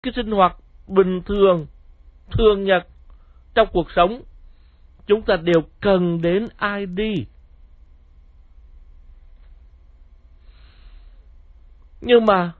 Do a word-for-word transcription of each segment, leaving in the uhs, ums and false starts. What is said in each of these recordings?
cái sinh hoạt bình thường, thường nhật trong cuộc sống, chúng ta đều cần đến i đê. Nhưng mà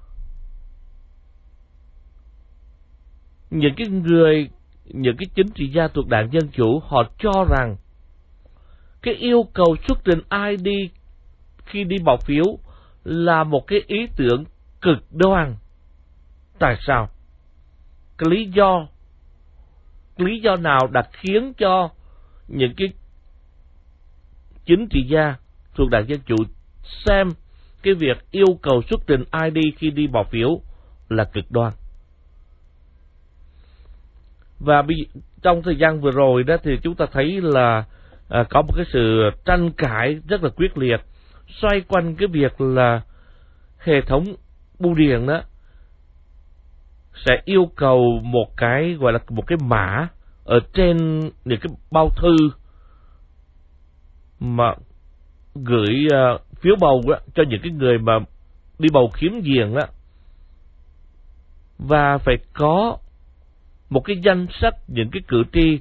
những cái người, những cái chính trị gia thuộc Đảng Dân Chủ, họ cho rằng cái yêu cầu xuất trình i đê khi đi bỏ phiếu là một cái ý tưởng cực đoan. Tại sao? Cái lý do, cái lý do nào đã khiến cho những cái chính trị gia thuộc Đảng Dân Chủ xem cái việc yêu cầu xuất trình i đê khi đi bỏ phiếu là cực đoan? Và trong thời gian vừa rồi đó thì chúng ta thấy là à, có một cái sự tranh cãi rất là quyết liệt xoay quanh cái việc là hệ thống bưu điện đó sẽ yêu cầu một cái gọi là một cái mã ở trên những cái bao thư mà gửi uh, phiếu bầu đó, cho những cái người mà đi bầu khiếm diện đó, và phải có một cái danh sách những cái cử tri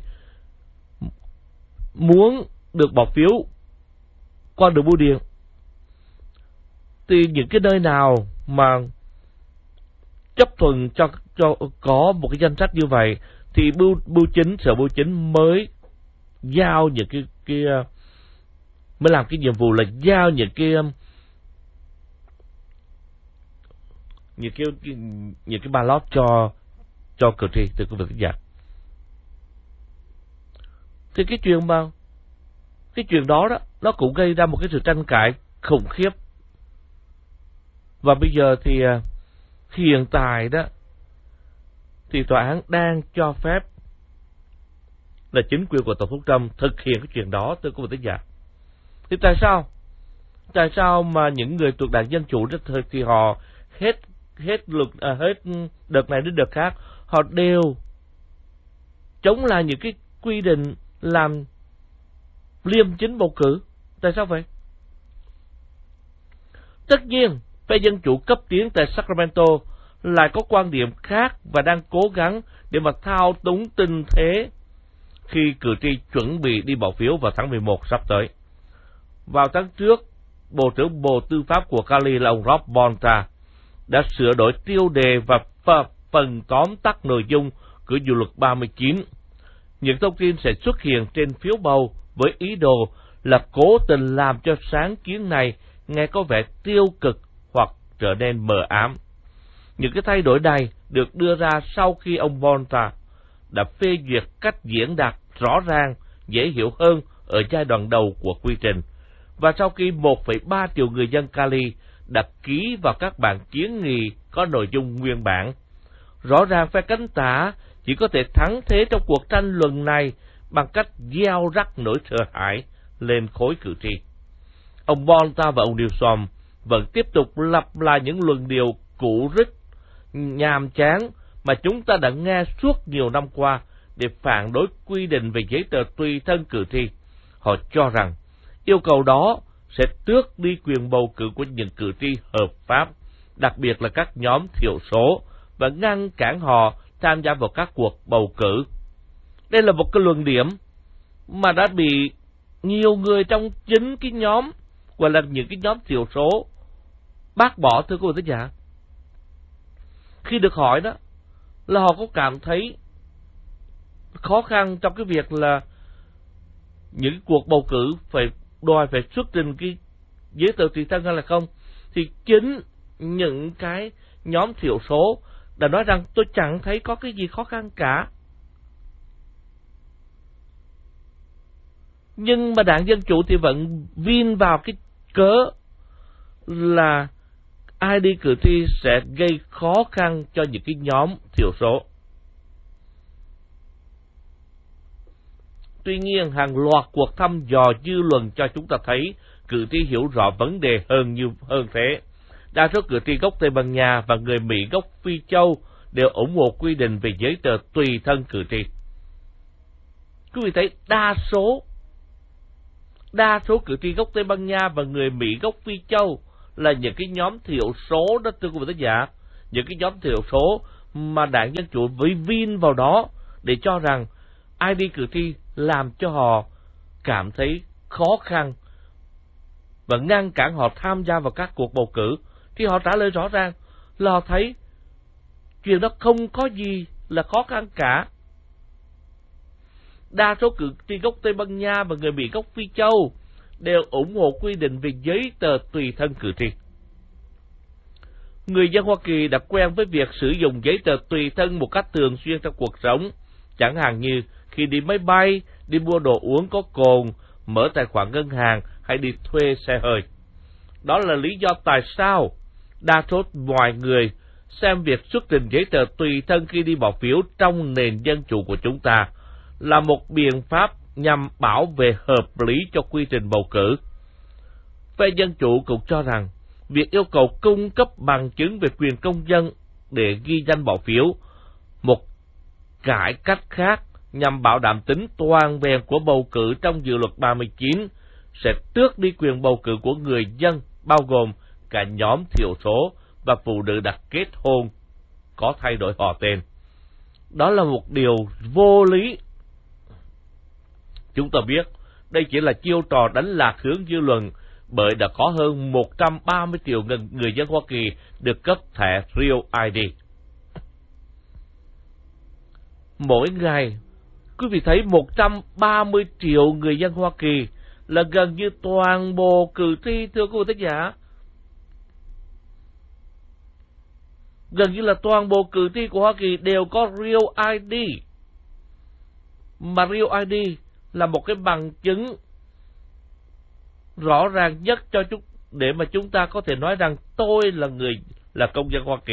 muốn được bỏ phiếu qua đường bưu điện. Thì những cái nơi nào mà chấp thuận cho cho có một cái danh sách như vậy thì bưu bưu chính, sở bưu chính mới giao những cái cái mới làm cái nhiệm vụ là giao những cái những cái, cái những cái ballot cho cho cử tri, từ công việc giả. Thì cái chuyện mà cái chuyện đó đó nó cũng gây ra một cái sự tranh cãi khủng khiếp. Và bây giờ thì hiện tại đó thì tòa án đang cho phép là chính quyền của Tổng thống Trump thực hiện cái chuyện đó, từ công việc giả. Thì tại sao? Tại sao mà những người thuộc Đảng Dân Chủ thì họ hết hết luật à, hết đợt này đến đợt khác họ đều chống lại những cái quy định làm liêm chính bầu cử? Tại sao vậy? Tất nhiên, phe Dân Chủ cấp tiến tại Sacramento lại có quan điểm khác và đang cố gắng để mà thao túng tình thế khi cử tri chuẩn bị đi bỏ phiếu vào tháng mười một sắp tới. Vào tháng trước, Bộ trưởng Bộ Tư pháp của Cali là ông Rob Bonta đã sửa đổi tiêu đề và phần tóm tắt nội dung của dự luật ba mươi chín. Những thông tin sẽ xuất hiện trên phiếu bầu với ý đồ là cố tình làm cho sáng kiến này nghe có vẻ tiêu cực hoặc trở nên mờ ám. Những cái thay đổi này được đưa ra sau khi ông Bonta đã phê duyệt cách diễn đạt rõ ràng, dễ hiểu hơn ở giai đoạn đầu của quy trình, và sau khi một phẩy ba triệu người dân Cali đã ký vào các bản kiến nghị có nội dung nguyên bản. Rõ ràng phe cánh tả chỉ có thể thắng thế trong cuộc tranh luận này bằng cách gieo rắc nỗi sợ hãi lên khối cử tri. Ông Bonta và ông Newsom vẫn tiếp tục lặp lại những luận điệu cũ rích, nhàm chán mà chúng ta đã nghe suốt nhiều năm qua để phản đối quy định về giấy tờ tùy thân cử tri. Họ cho rằng yêu cầu đó sẽ tước đi quyền bầu cử của những cử tri hợp pháp, đặc biệt là các nhóm thiểu số, và ngăn cản họ tham gia vào các cuộc bầu cử. Đây là một cái luận điểm mà đã bị nhiều người trong chính cái nhóm, gọi là những cái nhóm thiểu số, bác bỏ, thưa quý vị thính giả. Khi được hỏi đó là họ có cảm thấy khó khăn trong cái việc là những cuộc bầu cử phải đòi phải xuất trình cái giấy tờ tùy thân hay là không, thì chính những cái nhóm thiểu số đã nói rằng tôi chẳng thấy có cái gì khó khăn cả. Nhưng mà Đảng Dân Chủ thì vẫn vin vào cái cớ là i đê cử tri sẽ gây khó khăn cho những cái nhóm thiểu số. Tuy nhiên, hàng loạt cuộc thăm dò dư luận cho chúng ta thấy cử tri hiểu rõ vấn đề hơn như hơn thế. Đa số cử tri gốc Tây Ban Nha và người Mỹ gốc Phi Châu đều ủng hộ quy định về giấy tờ tùy thân cử tri. Quý vị thấy đa số, đa số cử tri gốc Tây Ban Nha và người Mỹ gốc Phi Châu là những cái nhóm thiểu số đó, thưa quý vị thính giả, những cái nhóm thiểu số mà đảng Dân Chủ với vin vào đó để cho rằng i đê cử tri làm cho họ cảm thấy khó khăn và ngăn cản họ tham gia vào các cuộc bầu cử, thì họ trả lời rõ ràng là họ thấy chuyện đó không có gì là khó khăn cả. Đa số cử tri gốc Tây Ban Nha và người Mỹ gốc Phi Châu đều ủng hộ quy định về giấy tờ tùy thân cử tri. Người dân Hoa Kỳ đã quen với việc sử dụng giấy tờ tùy thân một cách thường xuyên trong cuộc sống, chẳng hạn như khi đi máy bay, đi mua đồ uống có cồn, mở tài khoản ngân hàng hay đi thuê xe hơi. Đó là lý do tại sao đa số mọi người xem việc xuất trình giấy tờ tùy thân khi đi bỏ phiếu trong nền dân chủ của chúng ta là một biện pháp nhằm bảo vệ hợp lý cho quy trình bầu cử. Phe Dân Chủ cũng cho rằng việc yêu cầu cung cấp bằng chứng về quyền công dân để ghi danh bỏ phiếu, một cải cách khác nhằm bảo đảm tính toàn vẹn của bầu cử trong dự luật ba mươi chín, sẽ tước đi quyền bầu cử của người dân, bao gồm cả nhóm thiểu số và phụ nữ đã kết hôn có thay đổi họ tên. Đó là một điều vô lý. Chúng ta biết đây chỉ là chiêu trò đánh lạc hướng dư luận, bởi đã có hơn một trăm ba mươi triệu người dân Hoa Kỳ được cấp thẻ Real i đê. Mỗi ngày, quý vị thấy một trăm ba mươi triệu người dân Hoa Kỳ là gần như toàn bộ cử tri, thưa quý vị thính giả. Gần như là toàn bộ cử tri của Hoa Kỳ đều có Real i đê. Mà Real i đê là một cái bằng chứng rõ ràng nhất cho chúng để mà chúng ta có thể nói rằng tôi là người là công dân Hoa Kỳ.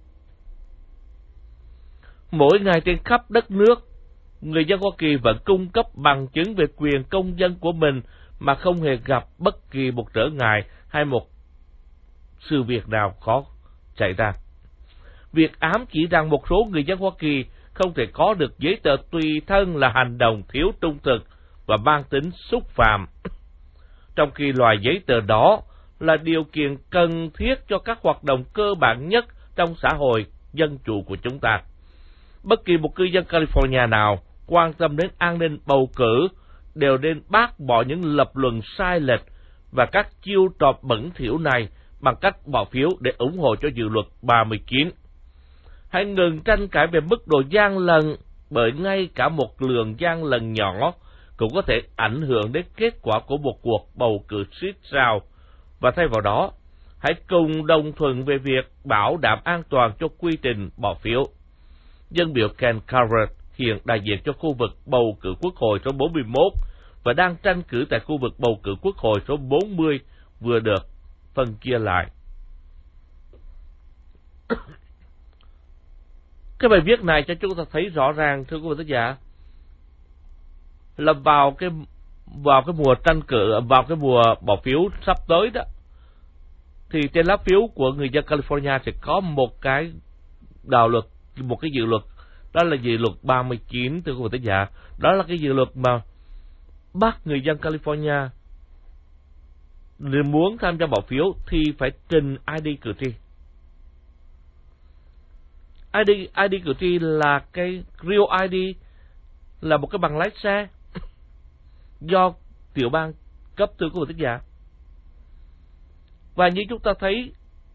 Mỗi ngày trên khắp đất nước, người dân Hoa Kỳ vẫn cung cấp bằng chứng về quyền công dân của mình mà không hề gặp bất kỳ một trở ngại hay một sự việc nào khó xảy ra. Việc ám chỉ rằng một số người dân Hoa Kỳ không thể có được giấy tờ tùy thân là hành động thiếu trung thực và mang tính xúc phạm, trong khi loại giấy tờ đó là điều kiện cần thiết cho các hoạt động cơ bản nhất trong xã hội dân chủ của chúng ta. Bất kỳ một cư dân California nào quan tâm đến an ninh bầu cử đều nên bác bỏ những lập luận sai lệch và các chiêu trò bẩn thỉu này bằng cách bỏ phiếu để ủng hộ cho dự luật ba mươi chín. Hãy ngừng tranh cãi về mức độ gian lận, bởi ngay cả một lượng gian lận nhỏ cũng có thể ảnh hưởng đến kết quả của một cuộc bầu cử siết sao, và thay vào đó, hãy cùng đồng thuận về việc bảo đảm an toàn cho quy trình bỏ phiếu. Dân biểu Ken Carver hiện đại diện cho khu vực bầu cử Quốc hội số bốn mươi mốt và đang tranh cử tại khu vực bầu cử Quốc hội số bốn mươi vừa được phân chia lại. Cái bài viết này cho chúng ta thấy rõ ràng, thưa quý vị khán giả, là vào cái vào cái mùa tranh cử, vào cái mùa bỏ phiếu sắp tới đó, thì trên lá phiếu của người dân California sẽ có một cái đạo luật, một cái dự luật, đó là dự luật ba mươi chín, thưa quý vị khán giả. Đó là cái dự luật mà bắt người dân California nếu muốn tham gia bỏ phiếu thì phải trình i đê cử tri. i đê, i đê cử tri là cái Real i đê, là một cái bằng lái xe do tiểu bang cấp, thưa quý vị khán giả. Và như chúng ta thấy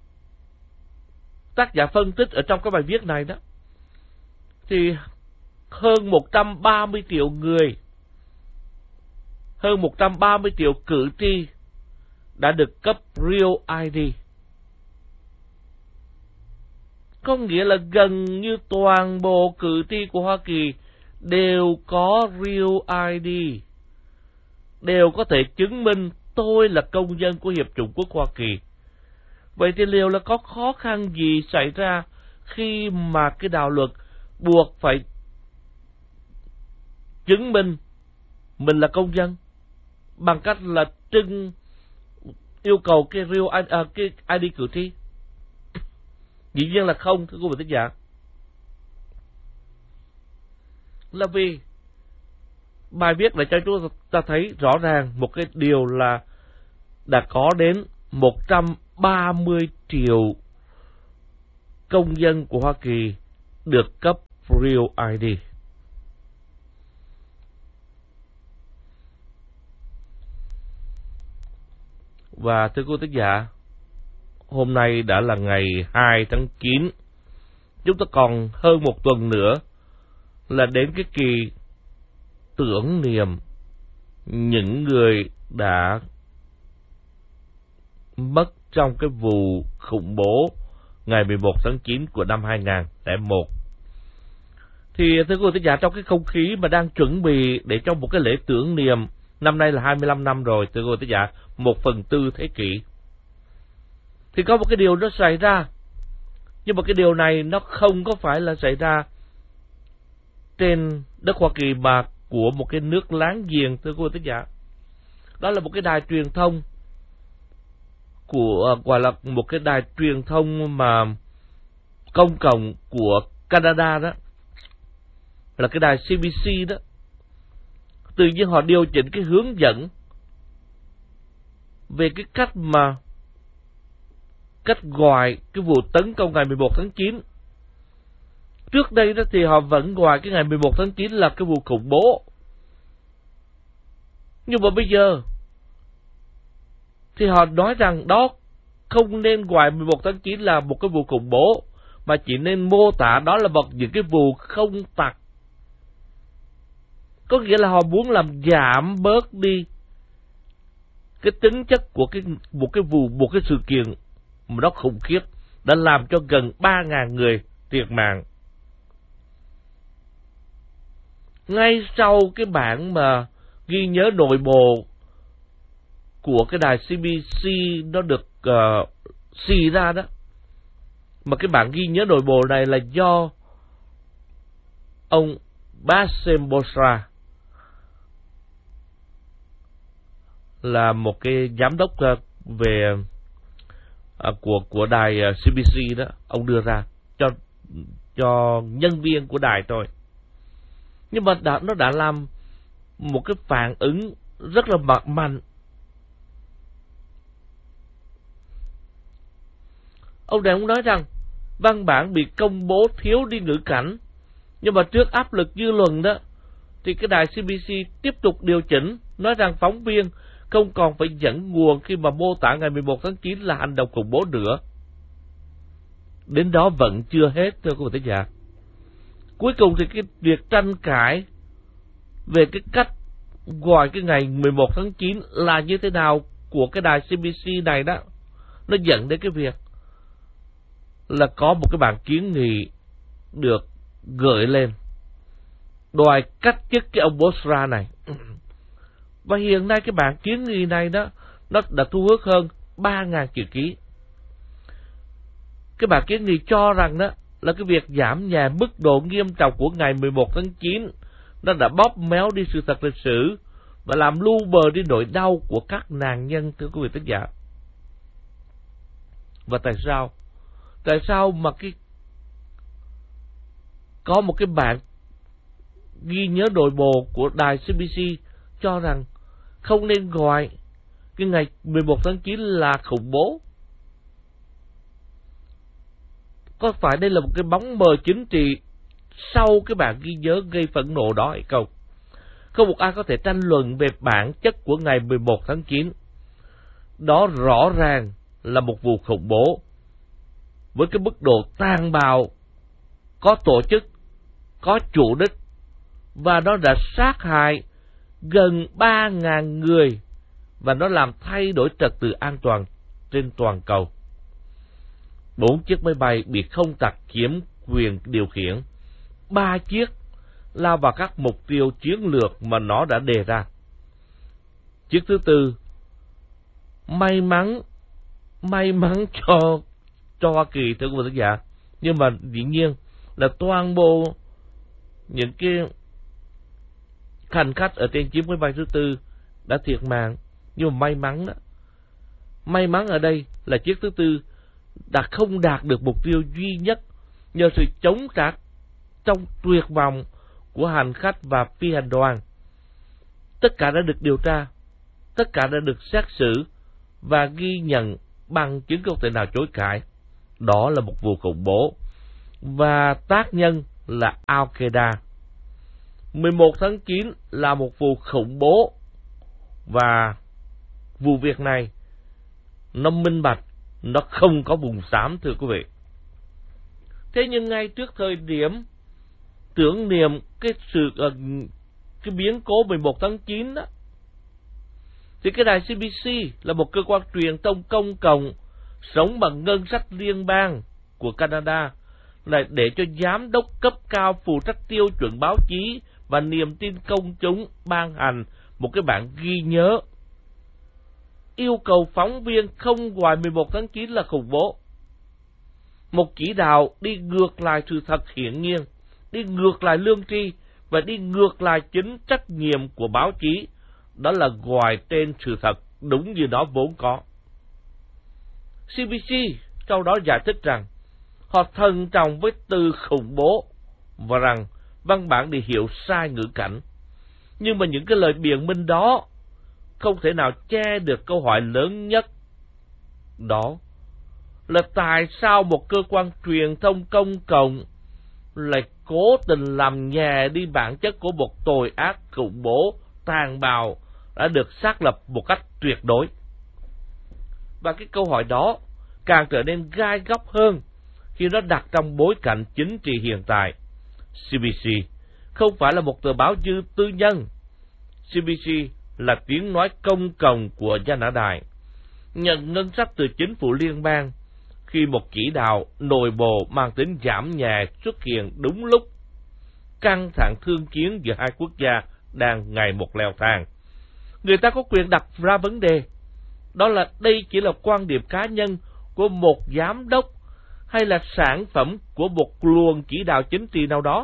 tác giả phân tích ở trong cái bài viết này đó, thì hơn một trăm ba mươi triệu người, hơn một trăm ba mươi triệu cử tri đã được cấp Real i đê. Có nghĩa là gần như toàn bộ cử tri của Hoa Kỳ đều có Real i đê, đều có thể chứng minh tôi là công dân của Hiệp chủng quốc Hoa Kỳ. Vậy thì liệu là có khó khăn gì xảy ra khi mà cái đạo luật buộc phải chứng minh mình là công dân bằng cách là trưng yêu cầu cái Real à, cái i đê cử tri? Dĩ nhiên là không, thưa quý vị thính giả. Là vì bài viết này cho chúng ta thấy rõ ràng một cái điều là đã có đến một trăm ba mươi triệu công dân của Hoa Kỳ được cấp Real i đê. Và thưa quý tín giả, hôm nay đã là ngày hai tháng chín. Chúng ta còn hơn một tuần nữa là đến cái kỳ tưởng niệm những người đã mất trong cái vụ khủng bố ngày mười một tháng chín của năm hai nghìn lẻ một. Thì thưa quý tín giả, trong cái không khí mà đang chuẩn bị để cho một cái lễ tưởng niệm, năm nay là hai mươi lăm năm rồi, thưa quý tín giả, một phần tư thế kỷ, thì có một cái điều nó xảy ra. Nhưng mà cái điều này nó không có phải là xảy ra trên đất Hoa Kỳ mà của một cái nước láng giềng, thưa quý tín giả. Đó là một cái đài truyền thông của, gọi là một cái đài truyền thông mà công cộng của Canada đó, là cái đài xê bê xê đó. Tự nhiên họ điều chỉnh cái hướng dẫn về cái cách mà cách gọi cái vụ tấn công ngày mười một tháng chín. Trước đây đó thì họ vẫn gọi cái ngày mười một tháng chín là cái vụ khủng bố. Nhưng mà bây giờ thì họ nói rằng đó không nên gọi mười một tháng chín là một cái vụ khủng bố, mà chỉ nên mô tả đó là một những cái vụ không tặc. Có nghĩa là họ muốn làm giảm bớt đi cái tính chất của cái một cái vụ, một cái sự kiện mà nó khủng khiếp, đã làm cho gần ba nghìn người thiệt mạng. Ngay sau cái bản mà ghi nhớ nội bộ của cái đài xê bê xê nó được uh, xì ra đó, mà cái bản ghi nhớ nội bộ này là do ông Bassem Bosra, là một cái giám đốc uh, về uh, của của đài uh, xê bê xê đó, ông đưa ra cho cho nhân viên của đài thôi. Nhưng mà đã, nó đã làm một cái phản ứng rất là mạnh. Ông này cũng nói rằng văn bản bị công bố thiếu đi ngữ cảnh, nhưng mà trước áp lực dư luận đó thì cái đài xê bê xê tiếp tục điều chỉnh, nói rằng phóng viên không còn phải dẫn nguồn khi mà mô tả ngày mười một tháng chín là hành động khủng bố nữa. Đến đó vẫn chưa hết, thưa quý vị giả. Cuối cùng thì cái việc tranh cãi về cái cách gọi cái ngày mười một tháng chín là như thế nào của cái đài xê bê xê này đó, nó dẫn đến cái việc là có một cái bản kiến nghị được gửi lên đòi cách chức cái ông Bosra này. Và hiện nay cái bản kiến nghị này đó, nó đã thu hút hơn ba nghìn chữ ký. Cái bản kiến nghị cho rằng đó là cái việc giảm nhẹ mức độ nghiêm trọng của ngày mười một tháng chín nó đã bóp méo đi sự thật lịch sử và làm lu bờ đi nỗi đau của các nạn nhân, thưa quý vị thính giả. Và tại sao? Tại sao mà cái có một cái bản ghi nhớ nội bộ của đài xê bê xê cho rằng không nên gọi cái ngày mười một tháng chín là khủng bố? Có phải đây là một cái bóng mờ chính trị sau cái bản ghi nhớ gây phẫn nộ đó hay không? Không một ai có thể tranh luận về bản chất của ngày mười một tháng chín. Đó rõ ràng là một vụ khủng bố với cái mức độ tàn bạo, có tổ chức, có chủ đích, và nó đã sát hại gần ba nghìn người, và nó làm thay đổi trật tự an toàn trên toàn cầu. Bốn chiếc máy bay bị không tặc chiếm quyền điều khiển, ba chiếc lao vào các mục tiêu chiến lược mà nó đã đề ra. Chiếc thứ tư may mắn may mắn cho cho Hoa Kỳ, thưa quý vị khán giả, nhưng mà dĩ nhiên là toàn bộ những cái hành khách ở trên chiếc máy bay thứ tư đã thiệt mạng. Nhưng mà may mắn đó, may mắn ở đây là chiếc thứ tư đã không đạt được mục tiêu duy nhất nhờ sự chống trả trong tuyệt vọng của hành khách và phi hành đoàn. Tất cả đã được điều tra, tất cả đã được xét xử và ghi nhận bằng chứng không thể nào chối cãi. Đó là một vụ khủng bố. và tác nhân là Al-Qaeda. mười một tháng chín là một vụ khủng bố, và vụ việc này nó minh bạch, nó không có vùng xám, thưa quý vị. Thế nhưng ngay trước thời điểm tưởng niệm cái sự uh, cái biến cố mười một tháng chín đó, thì cái đài xê bê xê là một cơ quan truyền thông công cộng sống bằng ngân sách liên bang của Canada, lại để cho giám đốc cấp cao phụ trách tiêu chuẩn báo chí và niềm tin công chúng ban hành một cái bản ghi nhớ yêu cầu phóng viên không ngoài mười một tháng chín là khủng bố. Một chỉ đạo đi ngược lại sự thật hiển nhiên, đi ngược lại lương tri và đi ngược lại chính trách nhiệm của báo chí, đó là gọi tên sự thật đúng như nó vốn có. xê bê xê sau đó giải thích rằng họ thận trọng với từ khủng bố và rằng văn bản bị hiểu sai ngữ cảnh. Nhưng mà những cái lời biện minh đó không thể nào che được câu hỏi lớn nhất, đó là tại sao một cơ quan truyền thông công cộng lại cố tình làm nhẹ đi bản chất của một tội ác khủng bố tàn bạo đã được xác lập một cách tuyệt đối. Và cái câu hỏi đó càng trở nên gai góc hơn khi nó đặt trong bối cảnh chính trị hiện tại. xê bê xê không phải là một tờ báo dư tư nhân. xê bê xê là tiếng nói công cộng của Gia Nã Đài, nhận ngân sách từ chính phủ liên bang khi một chỉ đạo nội bộ mang tính giảm nhẹ xuất hiện đúng lúc căng thẳng thương chiến giữa hai quốc gia đang ngày một leo thang. Người ta có quyền đặt ra vấn đề, đó là đây chỉ là quan điểm cá nhân của một giám đốc hay là sản phẩm của một luồng chỉ đạo chính trị nào đó.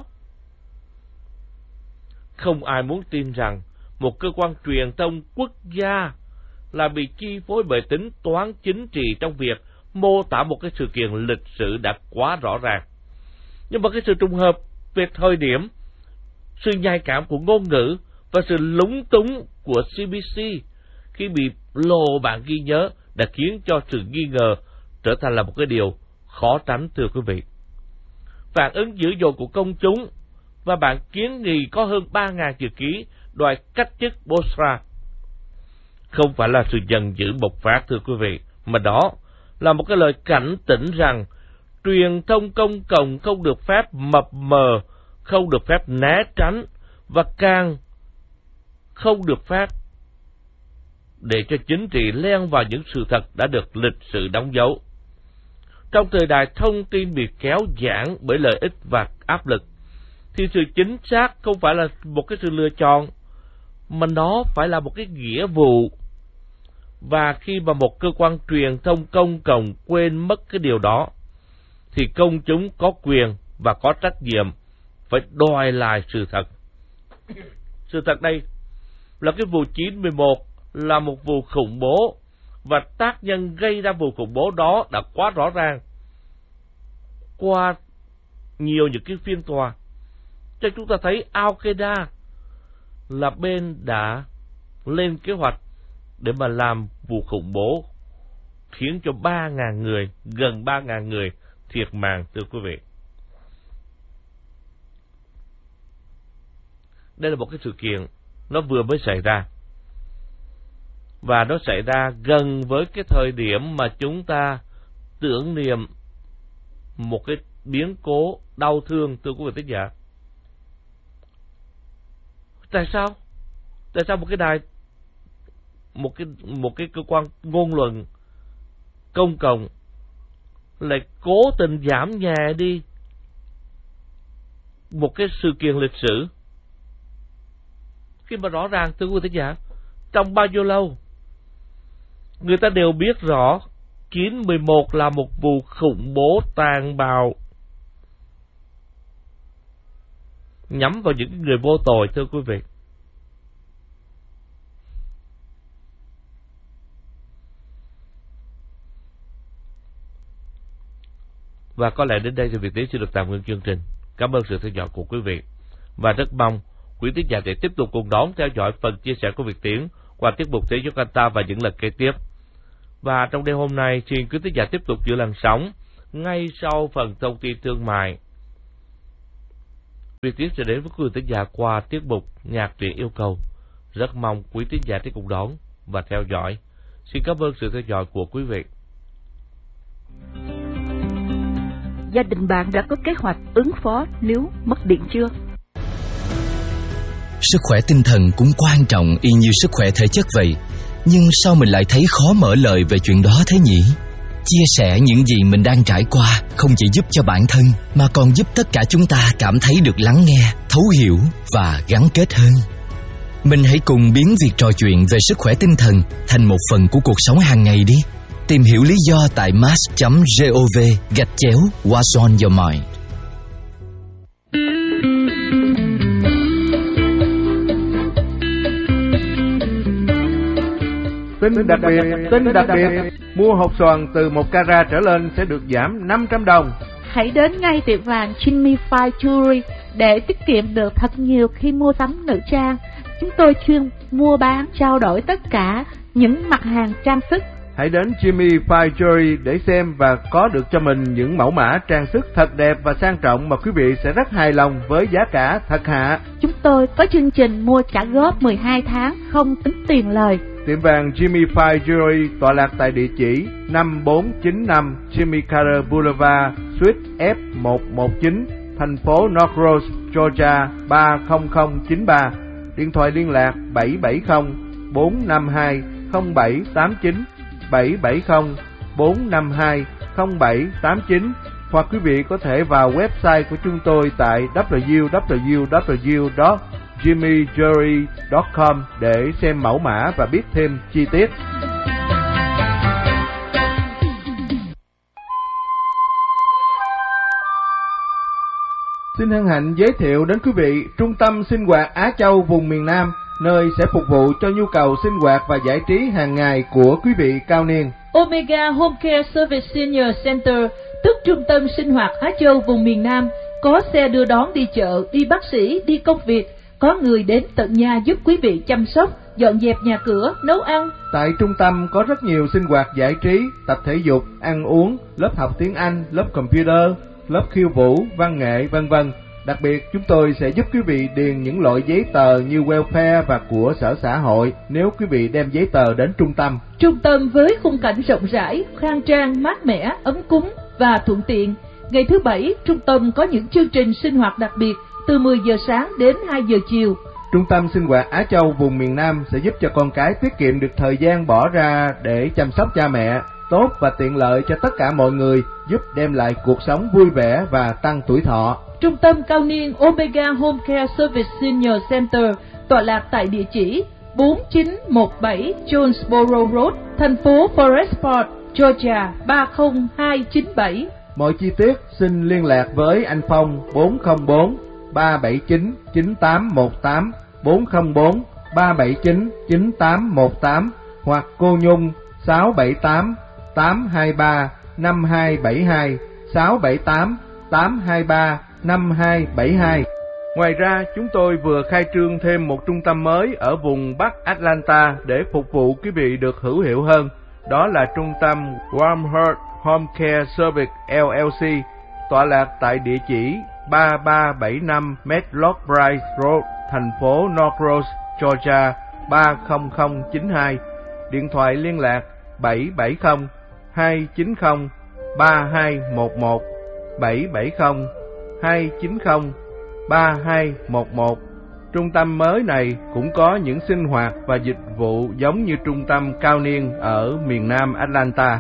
Không ai muốn tin rằng một cơ quan truyền thông quốc gia là bị chi phối bởi tính toán chính trị trong việc mô tả một cái sự kiện lịch sử đã quá rõ ràng. Nhưng mà cái sự trùng hợp về thời điểm, sự nhạy cảm của ngôn ngữ và sự lúng túng của xê bê xê khi bị lộ bản ghi nhớ đã khiến cho sự nghi ngờ trở thành là một cái điều khó tránh, thưa quý vị. Phản ứng dữ dội của công chúng và bản kiến nghị có hơn ba nghìn chữ ký đòi cách chức Bosra không phải là sự giận dữ bộc phát, thưa quý vị, mà đó là một cái lời cảnh tỉnh rằng truyền thông công cộng không được phép mập mờ, không được phép né tránh và càng không được phép để cho chính trị len vào những sự thật đã được lịch sử đóng dấu. Trong thời đại thông tin bị kéo giãn bởi lợi ích và áp lực, thì sự chính xác không phải là một cái sự lựa chọn, mà nó phải là một cái nghĩa vụ. Và khi mà một cơ quan truyền thông công cộng quên mất cái điều đó, thì công chúng có quyền và có trách nhiệm phải đòi lại sự thật. Sự thật đây là cái vụ chín mười một là một vụ khủng bố, và tác nhân gây ra vụ khủng bố đó đã quá rõ ràng qua nhiều những cái phiên tòa. Cho chúng ta thấy Al-Qaeda là bên đã lên kế hoạch để mà làm vụ khủng bố khiến cho ba nghìn người, gần ba nghìn người thiệt mạng, thưa quý vị. Đây là một cái sự kiện nó vừa mới xảy ra, và nó xảy ra gần với cái thời điểm mà chúng ta tưởng niệm một cái biến cố đau thương, thưa quý vị thính giả. Tại sao? Tại sao một cái đài, một cái một cái cơ quan ngôn luận công cộng lại cố tình giảm nhẹ đi một cái sự kiện lịch sử, khi mà rõ ràng, thưa quý vị thính giả, trong bao nhiêu lâu người ta đều biết rõ chín mười một là một vụ khủng bố tàn bạo nhắm vào những người vô tội, thưa quý vị. Và có lẽ đến đây thì Việt Tiến xin được tạm ngưng chương trình. Cảm ơn sự theo dõi của quý vị, và rất mong quý tín giả sẽ tiếp tục cùng đón theo dõi phần chia sẻ của Việt Tiến qua tiết mục Thế giới Canta và những lần kế tiếp. Và trong đêm hôm nay, xin quý tín giả tiếp tục giữ làn sóng ngay sau phần thông tin thương mại. Việc tiếp sẽ đến với quý vị thính giả qua tiết mục Nhạc truyện yêu cầu. Rất mong quý thính giả tiếp tục đón và theo dõi. Xin cảm ơn sự theo dõi của quý vị. Gia đình bạn đã có kế hoạch ứng phó nếu mất điện chưa? Sức khỏe tinh thần cũng quan trọng y như sức khỏe thể chất vậy. Nhưng sao mình lại thấy khó mở lời về chuyện đó thế nhỉ? Chia sẻ những gì mình đang trải qua không chỉ giúp cho bản thân mà còn giúp tất cả chúng ta cảm thấy được lắng nghe, thấu hiểu và gắn kết hơn. Mình hãy cùng biến việc trò chuyện về sức khỏe tinh thần thành một phần của cuộc sống hàng ngày đi. Tìm hiểu lý do tại mass chấm gov gạch chéo What's on your mind. Tin đặc biệt, tin đặc biệt, mua hộp xoàn từ một carat trở lên sẽ được giảm năm trăm đồng. Hãy đến ngay tiệm vàng Jimmy Fine Jewelry để tiết kiệm được thật nhiều khi mua sắm nữ trang. Chúng tôi chuyên mua bán, trao đổi tất cả những mặt hàng trang sức. Hãy đến Jimmy Fine Jewelry để xem và có được cho mình những mẫu mã trang sức thật đẹp và sang trọng mà quý vị sẽ rất hài lòng với giá cả thật hạ. Chúng tôi có chương trình mua trả góp mười hai tháng không tính tiền lời. Tiệm vàng Jimmy Fine Jewelry tọa lạc tại địa chỉ năm bốn chín năm Jimmy Carter Boulevard, Suite F một một chín, thành phố North Rose, Georgia ba không không chín ba. Điện thoại liên lạc bảy bảy không bốn năm hai không bảy tám chín, bảy bảy không bốn năm hai không bảy tám chín, hoặc quý vị có thể vào website của chúng tôi tại w w w chấm jimmy jewelry chấm com để xem mẫu mã và biết thêm chi tiết. Xin hân hạnh giới thiệu đến quý vị Trung tâm Sinh hoạt Á Châu vùng miền Nam, nơi sẽ phục vụ cho nhu cầu sinh hoạt và giải trí hàng ngày của quý vị cao niên. Omega Home Care Service Senior Center, tức Trung tâm Sinh hoạt Á Châu vùng miền Nam, có xe đưa đón đi chợ, đi bác sĩ, đi công việc, có người đến tận nhà giúp quý vị chăm sóc, dọn dẹp nhà cửa, nấu ăn. Tại trung tâm có rất nhiều sinh hoạt giải trí, tập thể dục, ăn uống, lớp học tiếng Anh, lớp computer, lớp khiêu vũ, văn nghệ, vân vân. Đặc biệt, chúng tôi sẽ giúp quý vị điền những loại giấy tờ như welfare và của sở xã hội nếu quý vị đem giấy tờ đến trung tâm. Trung tâm với khung cảnh rộng rãi, khang trang, mát mẻ, ấm cúng và thuận tiện. Ngày thứ Bảy, trung tâm có những chương trình sinh hoạt đặc biệt từ mười giờ sáng đến hai giờ chiều. Trung tâm Sinh hoạt Á Châu vùng miền Nam sẽ giúp cho con cái tiết kiệm được thời gian bỏ ra để chăm sóc cha mẹ, tốt và tiện lợi cho tất cả mọi người, giúp đem lại cuộc sống vui vẻ và tăng tuổi thọ. Trung tâm cao niên Omega Home Care Service Senior Center tọa lạc tại địa chỉ bốn chín một bảy Jonesboro Road, thành phố Forest Park, Georgia ba không hai chín bảy. Mọi chi tiết xin liên lạc với anh Phong bốn không bốn ba bảy chín chín tám một tám, bốn không bốn ba bảy chín chín tám một tám, hoặc cô Nhung sáu bảy tám tám hai ba năm hai bảy hai, sáu bảy tám tám hai ba năm hai bảy hai. Ngoài ra, chúng tôi vừa khai trương thêm một trung tâm mới ở vùng Bắc Atlanta để phục vụ quý vị được hữu hiệu hơn. Đó là trung tâm Warm Heart Home Care Service L L C, tọa lạc tại địa chỉ ba ba bảy năm Medlock Bryce Road, thành phố North Rose, Georgia ba không không chín hai. Điện thoại liên lạc bảy bảy không hai chín không ba hai một một, bảy bảy không hai chín không ba hai một một. Trung tâm mới này cũng có những sinh hoạt và dịch vụ giống như trung tâm cao niên ở miền Nam Atlanta.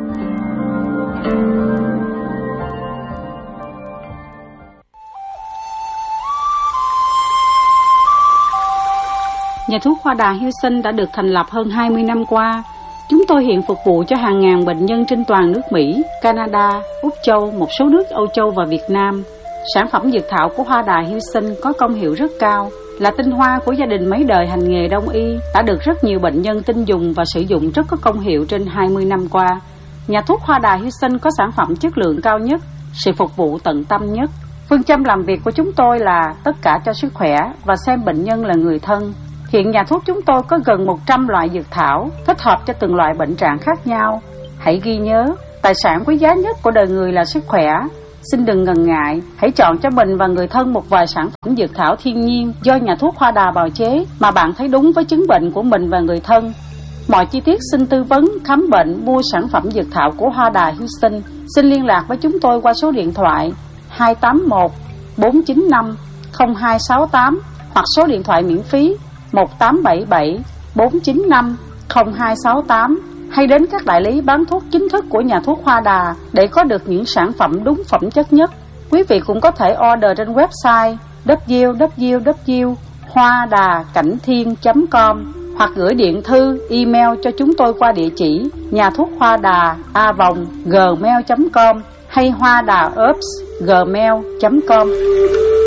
Nhà thuốc Hoa Đà Houston đã được thành lập hơn hai mươi năm qua. Chúng tôi hiện phục vụ cho hàng ngàn bệnh nhân trên toàn nước Mỹ, Canada, Úc Châu, một số nước Âu Châu và Việt Nam. Sản phẩm dược thảo của Hoa Đà Houston có công hiệu rất cao, là tinh hoa của gia đình mấy đời hành nghề đông y, đã được rất nhiều bệnh nhân tin dùng và sử dụng rất có công hiệu trên hai mươi năm qua. Nhà thuốc Hoa Đà Houston có sản phẩm chất lượng cao nhất, sự phục vụ tận tâm nhất. Phương châm làm việc của chúng tôi là tất cả cho sức khỏe và xem bệnh nhân là người thân. Hiện nhà thuốc chúng tôi có gần một trăm loại dược thảo, thích hợp cho từng loại bệnh trạng khác nhau. Hãy ghi nhớ, tài sản quý giá nhất của đời người là sức khỏe. xin đừng ngần ngại, hãy chọn cho mình và người thân một vài sản phẩm dược thảo thiên nhiên do nhà thuốc Hoa Đà bào chế mà bạn thấy đúng với chứng bệnh của mình và người thân. Mọi chi tiết xin tư vấn, khám bệnh, mua sản phẩm dược thảo của Hoa Đà Houston, xin liên lạc với chúng tôi qua số điện thoại hai tám một bốn chín năm không hai sáu tám hoặc số điện thoại miễn phí một tám bảy bảy bốn chín năm không hai sáu tám, hay đến các đại lý bán thuốc chính thức của nhà thuốc Hoa Đà để có được những sản phẩm đúng phẩm chất nhất. Quý vị cũng có thể order trên website w w w chấm hoa đà cảnh thiên chấm com hoặc gửi điện thư, email cho chúng tôi qua địa chỉ nhà thuốc hoa đà a vòng gmail chấm com hay hoa đà herbs gmail chấm com.